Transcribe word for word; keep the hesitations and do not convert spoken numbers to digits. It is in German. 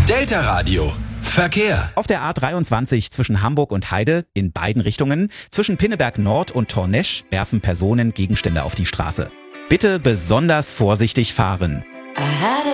Delta Radio. Verkehr. Auf der A dreiundzwanzig zwischen Hamburg und Heide in beiden Richtungen, zwischen Pinneberg Nord und Tornesch werfen Personen Gegenstände auf die Straße. Bitte besonders vorsichtig fahren.